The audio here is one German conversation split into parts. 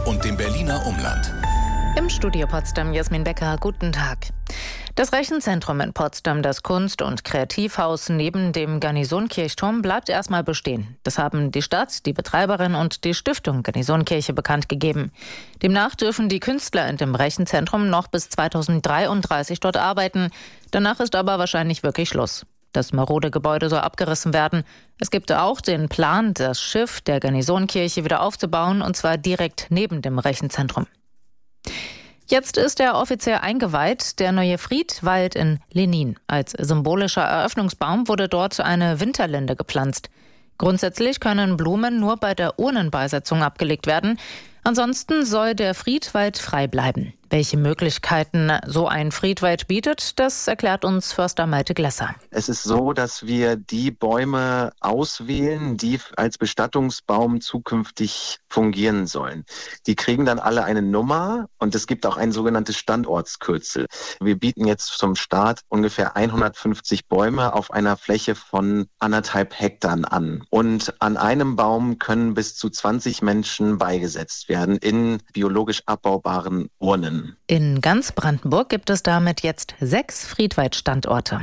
und dem Berliner Umland. Im Studio Potsdam Jasmin Becker, guten Tag. Das Rechenzentrum in Potsdam, das Kunst- und Kreativhaus neben dem Garnisonkirchturm, bleibt erstmal bestehen. Das haben die Stadt, die Betreiberin und die Stiftung Garnisonkirche bekannt gegeben. Demnach dürfen die Künstler in dem Rechenzentrum noch bis 2033 dort arbeiten. Danach ist aber wahrscheinlich wirklich Schluss. Das marode Gebäude soll abgerissen werden. Es gibt auch den Plan, das Schiff der Garnisonkirche wieder aufzubauen, und zwar direkt neben dem Rechenzentrum. Jetzt ist er offiziell eingeweiht, der neue Friedwald in Lenin. Als symbolischer Eröffnungsbaum wurde dort eine Winterlinde gepflanzt. Grundsätzlich können Blumen nur bei der Urnenbeisetzung abgelegt werden. Ansonsten soll der Friedwald frei bleiben. Welche Möglichkeiten so ein Friedwald bietet, das erklärt uns Förster Malte Glesser. Es ist so, dass wir die Bäume auswählen, die als Bestattungsbaum zukünftig fungieren sollen. Die kriegen dann alle eine Nummer und es gibt auch ein sogenanntes Standortskürzel. Wir bieten jetzt zum Start ungefähr 150 Bäume auf einer Fläche von 1,5 Hektar an. Und an einem Baum können bis zu 20 Menschen beigesetzt werden in biologisch abbaubaren Urnen. In ganz Brandenburg gibt es damit jetzt 6 Friedwaldstandorte.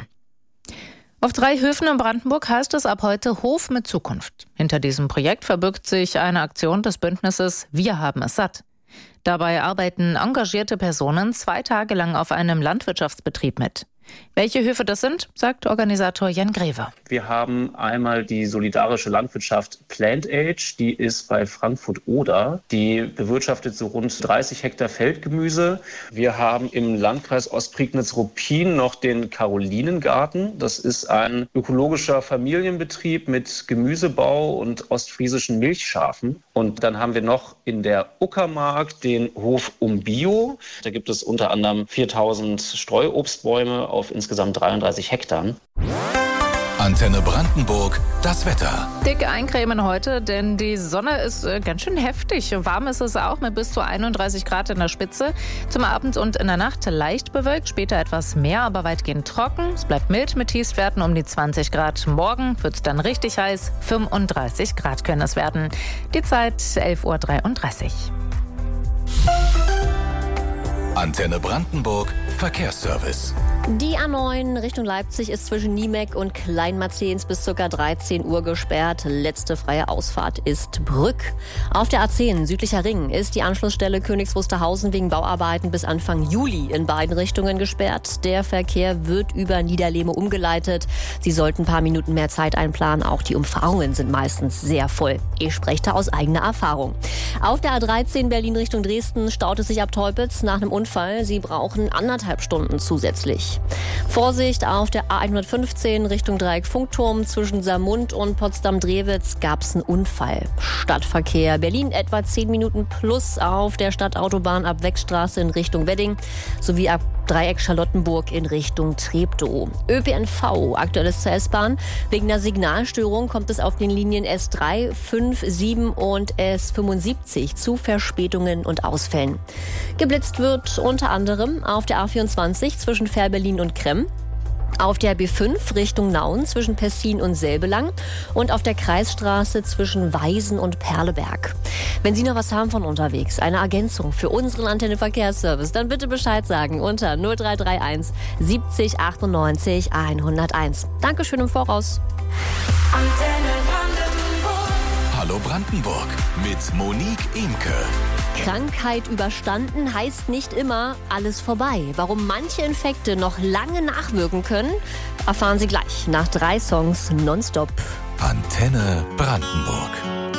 Auf 3 Höfen in Brandenburg heißt es ab heute Hof mit Zukunft. Hinter diesem Projekt verbirgt sich eine Aktion des Bündnisses Wir haben es satt. Dabei arbeiten engagierte Personen 2 Tage lang auf einem Landwirtschaftsbetrieb mit. Welche Höfe das sind, sagt Organisator Jan Greve. Wir haben einmal die solidarische Landwirtschaft Plant Age, die ist bei Frankfurt-Oder. Die bewirtschaftet so rund 30 Hektar Feldgemüse. Wir haben im Landkreis Ostprignitz-Ruppin noch den Carolinengarten. Das ist ein ökologischer Familienbetrieb mit Gemüsebau und ostfriesischen Milchschafen. Und dann haben wir noch in der Uckermark den Hof Umbio. Da gibt es unter anderem 4000 Streuobstbäume auf insgesamt 33 Hektar. Antenne Brandenburg, das Wetter. Dick eincremen heute, denn die Sonne ist ganz schön heftig. Warm ist es auch mit bis zu 31 Grad in der Spitze. Zum Abend und in der Nacht leicht bewölkt, später etwas mehr, aber weitgehend trocken. Es bleibt mild mit Tiefstwerten um die 20 Grad. Morgen wird es dann richtig heiß, 35 Grad können es werden. Die Zeit 11:33 Uhr. Antenne Brandenburg, Verkehrsservice. Die A9 Richtung Leipzig ist zwischen Niemeck und Kleinmarzehns bis ca. 13 Uhr gesperrt. Letzte freie Ausfahrt ist Brück. Auf der A10 südlicher Ring ist die Anschlussstelle Königs Wusterhausen wegen Bauarbeiten bis Anfang Juli in beiden Richtungen gesperrt. Der Verkehr wird über Niederlehme umgeleitet. Sie sollten ein paar Minuten mehr Zeit einplanen. Auch die Umfahrungen sind meistens sehr voll. Ich spreche da aus eigener Erfahrung. Auf der A13 Berlin Richtung Dresden staut es sich ab Teupitz nach einem Unfall. Sie brauchen 1,5 Stunden zusätzlich. Vorsicht, auf der A115 Richtung Dreieck Funkturm zwischen Saarmund und Potsdam-Drewitz gab es einen Unfall. Stadtverkehr Berlin etwa 10 Minuten plus auf der Stadtautobahn ab Wechstraße in Richtung Wedding sowie ab Dreieck Charlottenburg in Richtung Treptow. ÖPNV, aktuelles zur S-Bahn. Wegen einer Signalstörung kommt es auf den Linien S3, 5, 7 und S75 zu Verspätungen und Ausfällen. Geblitzt wird unter anderem auf der A24 zwischen Fährberlin und Kremm, auf der B5 Richtung Nauen zwischen Pessin und Selbelang und auf der Kreisstraße zwischen Weisen und Perleberg. Wenn Sie noch was haben von unterwegs, eine Ergänzung für unseren Antenne Verkehrsservice, dann bitte Bescheid sagen unter 0331 70 98 101. Dankeschön im Voraus. Antenne Brandenburg. Hallo Brandenburg mit Monique Imke. Krankheit überstanden heißt nicht immer alles vorbei. Warum manche Infekte noch lange nachwirken können, erfahren Sie gleich nach 3 Songs nonstop. Antenne Brandenburg.